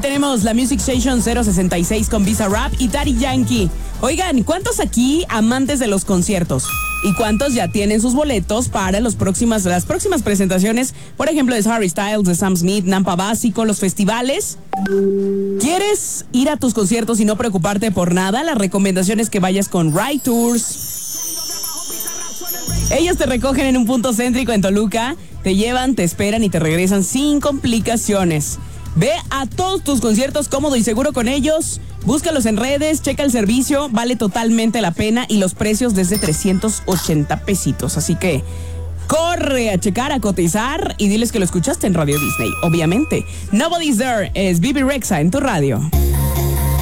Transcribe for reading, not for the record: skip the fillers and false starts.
tenemos la Music Station 066 con Visa Rap y Daddy Yankee. Oigan, ¿cuántos aquí amantes de los conciertos? ¿Y cuántos ya tienen sus boletos para las próximas presentaciones? Por ejemplo, de Harry Styles, de Sam Smith, Nampa Básico, los festivales. ¿Quieres ir a tus conciertos y no preocuparte por nada? La recomendación es que vayas con Ride Tours. Ellos te recogen en un punto céntrico en Toluca, te llevan, te esperan y te regresan sin complicaciones. Ve a todos tus conciertos cómodo y seguro con ellos. Búscalos en redes, checa el servicio, vale totalmente la pena y los precios desde 380 pesitos. Así que corre a checar, a cotizar y diles que lo escuchaste en Radio Disney, obviamente. Nobody's There es Bibi Rexha en tu radio.